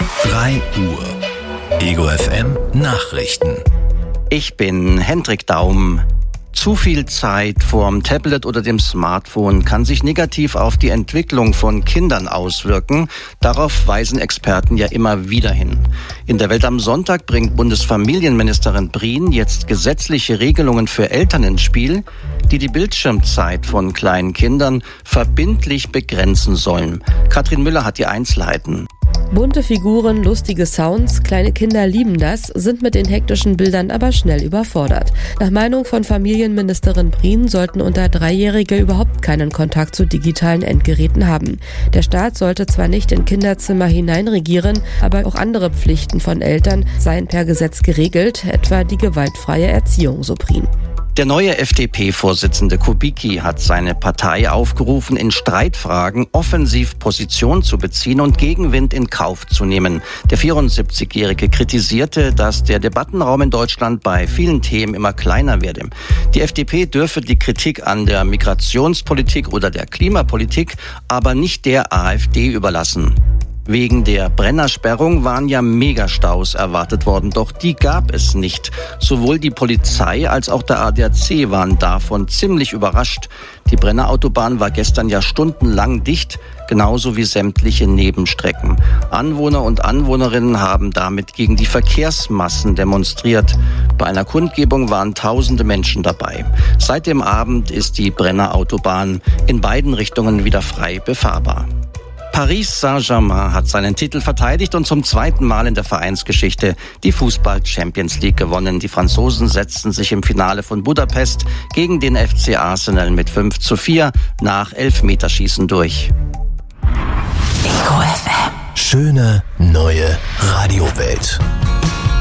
3 Uhr. Ego FM Nachrichten. Ich bin Hendrik Daum. Zu viel Zeit vorm Tablet oder dem Smartphone kann sich negativ auf die Entwicklung von Kindern auswirken. Darauf weisen Experten ja immer wieder hin. In der Welt am Sonntag bringt Bundesfamilienministerin Brien jetzt gesetzliche Regelungen für Eltern ins Spiel, die die Bildschirmzeit von kleinen Kindern verbindlich begrenzen sollen. Katrin Müller hat die Einzelheiten. Bunte Figuren, lustige Sounds, kleine Kinder lieben das, sind mit den hektischen Bildern aber schnell überfordert. Nach Meinung von Familienministerin Brien sollten unter 3-Jährige überhaupt keinen Kontakt zu digitalen Endgeräten haben. Der Staat sollte zwar nicht in Kinderzimmer hineinregieren, aber auch andere Pflichten von Eltern seien per Gesetz geregelt, etwa die gewaltfreie Erziehung, so Brien. Der neue FDP-Vorsitzende Kubicki hat seine Partei aufgerufen, in Streitfragen offensiv Position zu beziehen und Gegenwind in Kauf zu nehmen. Der 74-Jährige kritisierte, dass der Debattenraum in Deutschland bei vielen Themen immer kleiner werde. Die FDP dürfe die Kritik an der Migrationspolitik oder der Klimapolitik aber nicht der AfD überlassen. Wegen der Brennersperrung waren ja Megastaus erwartet worden, doch die gab es nicht. Sowohl die Polizei als auch der ADAC waren davon ziemlich überrascht. Die Brennerautobahn war gestern ja stundenlang dicht, genauso wie sämtliche Nebenstrecken. Anwohner und Anwohnerinnen haben damit gegen die Verkehrsmassen demonstriert. Bei einer Kundgebung waren tausende Menschen dabei. Seit dem Abend ist die Brennerautobahn in beiden Richtungen wieder frei befahrbar. Paris Saint-Germain hat seinen Titel verteidigt und zum 2. Mal in der Vereinsgeschichte die Fußball-Champions League gewonnen. Die Franzosen setzten sich im Finale von Budapest gegen den FC Arsenal mit 5:4 nach Elfmeterschießen durch. Ego FM. Schöne neue Radiowelt.